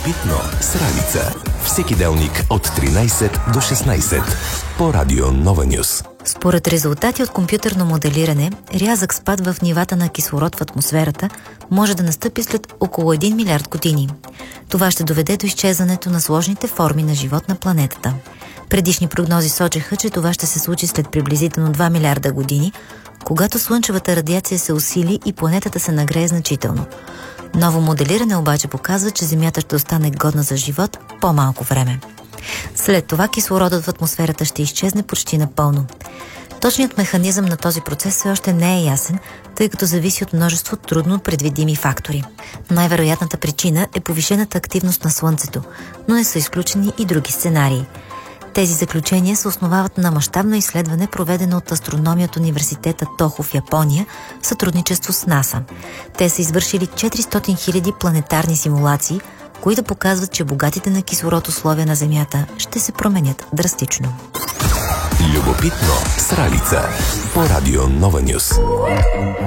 Любопитно с Ралица. Всеки делник от 13 до 16 по Радио Нова Нюс. Според резултати от компютърно моделиране, рязък спад в нивата на кислород в атмосферата може да настъпи след около 1 милиард години. Това ще доведе до изчезването на сложните форми на живот на планетата. Предишни прогнози сочеха, че това ще се случи след приблизително 2 милиарда години, когато слънчевата радиация се усили и планетата се нагрее значително. Ново моделиране обаче показва, че Земята ще остане годна за живот по-малко време. След това кислородът в атмосферата ще изчезне почти напълно. Точният механизъм на този процес все още не е ясен, тъй като зависи от множество трудно предвидими фактори. Най-вероятната причина е повишената активност на Слънцето, но не са изключени и други сценарии. Тези заключения се основават на мащабно изследване, проведено от астрономия от университета Тохо в Япония в сътрудничество с НАСА. Те са извършили 400 000 планетарни симулации, които показват, че богатите на кислород условия на Земята ще се променят драстично. Любопитно с Ралица по Радио Нова Нюс.